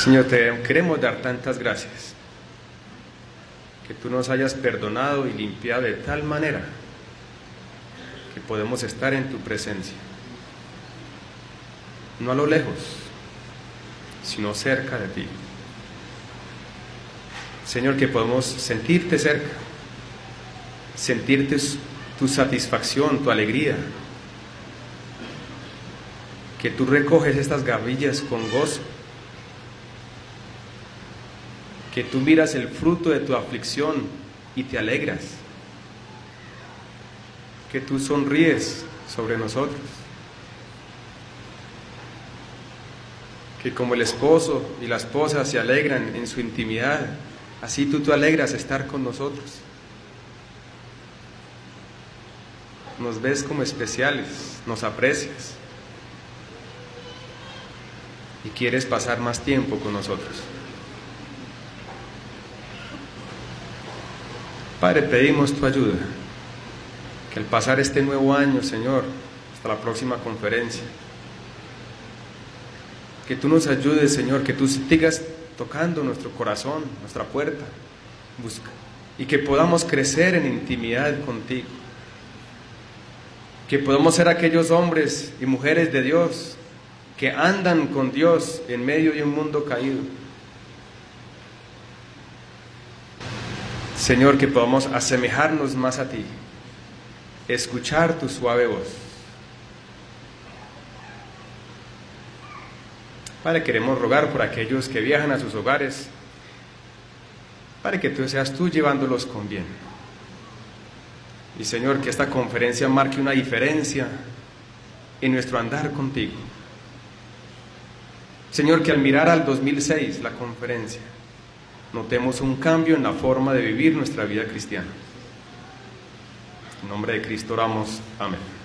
Señor, te queremos dar tantas gracias, que tú nos hayas perdonado y limpiado de tal manera que podemos estar en tu presencia, no a lo lejos, sino cerca de ti. Señor, que podemos sentirte cerca, sentirte tu satisfacción, tu alegría, que tú recoges estas gavillas con gozo, que tú miras el fruto de tu aflicción y te alegras, que tú sonríes sobre nosotros, que como el esposo y la esposa se alegran en su intimidad, así tú te alegras estar con nosotros. Nos ves como especiales, nos aprecias y quieres pasar más tiempo con nosotros. Padre, pedimos tu ayuda, que al pasar este nuevo año, Señor, hasta la próxima conferencia, que tú nos ayudes, Señor, que tú sigas tocando nuestro corazón, nuestra puerta, busca, y que podamos crecer en intimidad contigo, que podamos ser aquellos hombres y mujeres de Dios que andan con Dios en medio de un mundo caído. Señor, que podamos asemejarnos más a ti, escuchar tu suave voz. Padre, queremos rogar por aquellos que viajan a sus hogares, para que tú seas tú llevándolos con bien. Y Señor, que esta conferencia marque una diferencia en nuestro andar contigo. Señor, que al mirar al 2006, la conferencia, notemos un cambio en la forma de vivir nuestra vida cristiana. En nombre de Cristo oramos. Amén.